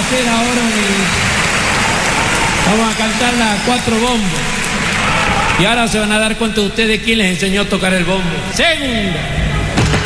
hacer ahora vamos a cantar las 4 bombos. Y ahora se van a dar cuenta ustedes quién les enseñó a tocar el bombo. Segunda.